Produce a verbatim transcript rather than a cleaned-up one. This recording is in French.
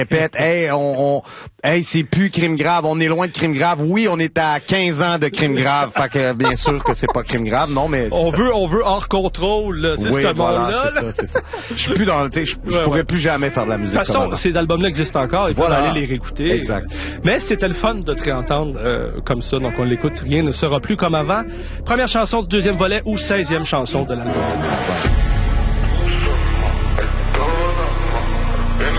Répète, hey, on, on, hey, c'est plus crime grave, on est loin de crime grave. Oui, on est à quinze ans de crime grave. Fait que, bien sûr que c'est pas crime grave, non, mais. On ça. veut, on veut hors contrôle, là. C'est oui, ce voilà, monde-là. c'est ça, c'est ça. Je suis plus dans, tu sais, je ouais, pourrais ouais. plus jamais faire de la musique. De toute façon, comme ces albums-là existent encore. Il faut voilà. aller les réécouter. Exact. Mais c'était le fun de te réentendre euh, comme ça. Donc, on l'écoute. Rien ne sera plus comme avant. Première chanson du deuxième volet ou seizième chanson de l'album.